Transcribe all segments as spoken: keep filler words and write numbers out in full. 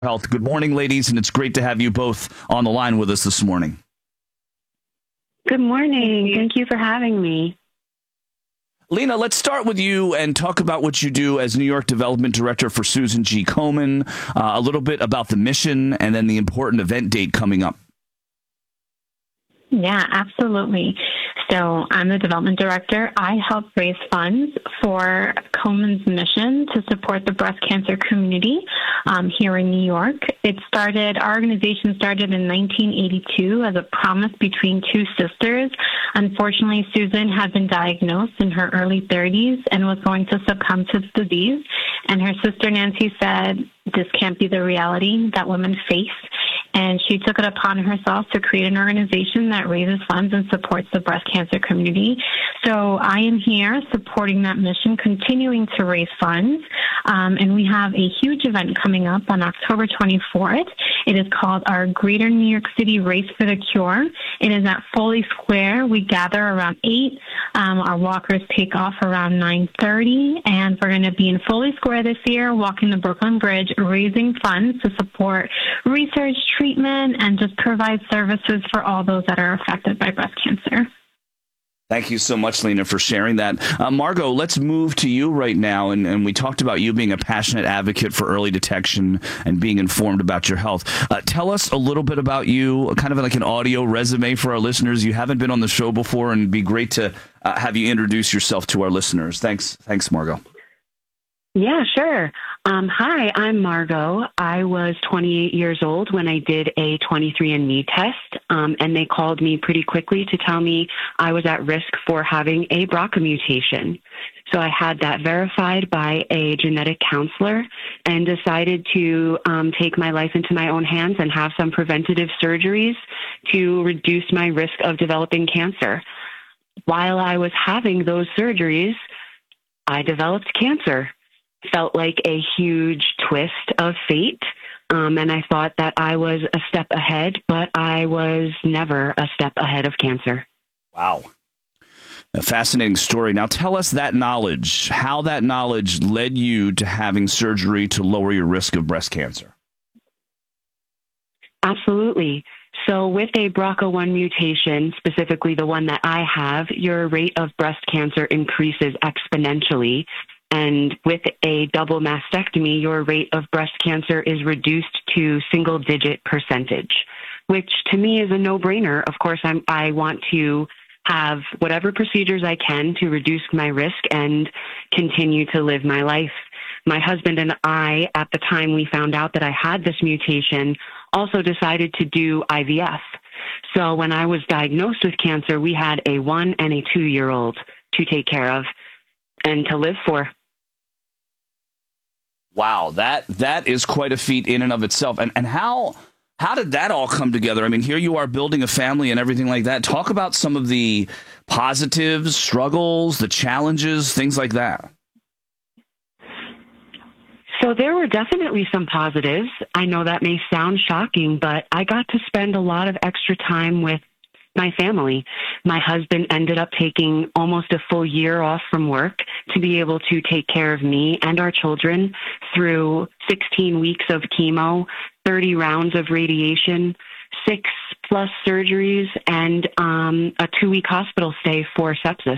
Health. Good morning, ladies, and it's great to have you both on the line with us this morning. Good morning. Thank you for having me. Lena, let's start with you and talk about what you do as New York Development Director for Susan G. Komen, uh, a little bit about the mission, and then the important event date coming up. Yeah, absolutely. So I'm the development director. I help raise funds for Komen's mission to support the breast cancer community um, here in New York. It started, our organization started in nineteen eighty-two as a promise between two sisters. Unfortunately, Susan had been diagnosed in her early thirties and was going to succumb to the disease. And her sister Nancy said, this can't be the reality that women face. And she took it upon herself to create an organization that raises funds and supports the breast cancer community. So I am here supporting that mission, continuing to raise funds. Um, and we have a huge event coming up on October twenty-fourth. It is called our Greater New York City Race for the Cure. It is at Foley Square. We gather around eight. Um, our walkers take off around nine thirty. And we're going to be in Foley Square this year, walking the Brooklyn Bridge, raising funds to support research, treatment, and just provide services for all those that are affected by breast cancer. Thank you so much, Lena, for sharing that. Uh, Margot, let's move to you right now. And, and we talked about you being a passionate advocate for early detection and being informed about your health. Uh, tell us a little bit about you, kind of like an audio resume for our listeners. You haven't been on the show before, and it'd be great to uh, have you introduce yourself to our listeners. Thanks. Thanks, Margot. Yeah, sure. Um, hi, I'm Margot. I was twenty-eight years old when I did a twenty-three and me test, um, and they called me pretty quickly to tell me I was at risk for having a B R C A mutation. So I had that verified by a genetic counselor and decided to um, take my life into my own hands and have some preventative surgeries to reduce my risk of developing cancer. While I was having those surgeries, I developed cancer. Felt like a huge twist of fate, um, and I thought that I was a step ahead, but I was never a step ahead of cancer. Wow. A fascinating story. Now tell us that knowledge, how that knowledge led you to having surgery to lower your risk of breast cancer. Absolutely. So with a B R C A one mutation, specifically the one that I have, your rate of breast cancer increases exponentially. And with a double mastectomy, your rate of breast cancer is reduced to single-digit percentage, which to me is a no-brainer. Of course, I'm, I want to have whatever procedures I can to reduce my risk and continue to live my life. My husband and I, at the time we found out that I had this mutation, also decided to do I V F. So when I was diagnosed with cancer, we had a one and a two-year-old to take care of and to live for. Wow, that that is quite a feat in and of itself. And and how how did that all come together? I mean, here you are building a family and everything like that. Talk about some of the positives, struggles, the challenges, things like that. So there were definitely some positives. I know that may sound shocking, but I got to spend a lot of extra time with my family. My husband ended up taking almost a full year off from work to be able to take care of me and our children through sixteen weeks of chemo, thirty rounds of radiation, six plus surgeries, and um, a two-week hospital stay for sepsis.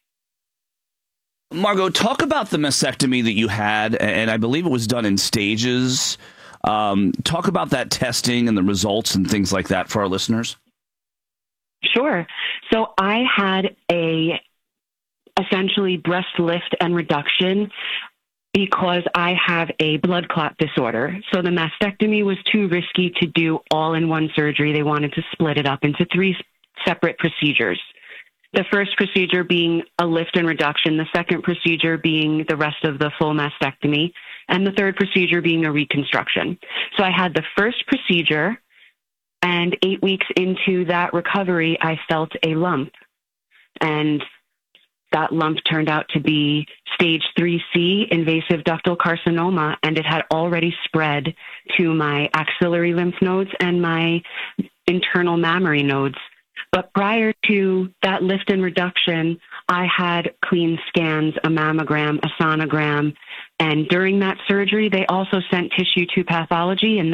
Margot, talk about the mastectomy that you had, and I believe it was done in stages. Um, talk about that testing and the results and things like that for our listeners. Sure. So I had a essentially breast lift and reduction because I have a blood clot disorder. So the mastectomy was too risky to do all in one surgery. They wanted to split it up into three separate procedures. The first procedure being a lift and reduction, the second procedure being the rest of the full mastectomy, and the third procedure being a reconstruction. So I had the first procedure, and eight weeks into that recovery, I felt a lump. And that lump turned out to be stage three C, invasive ductal carcinoma, and it had already spread to my axillary lymph nodes and my internal mammary nodes. But prior to that lift and reduction, I had clean scans, a mammogram, a sonogram, and during that surgery, they also sent tissue to pathology, and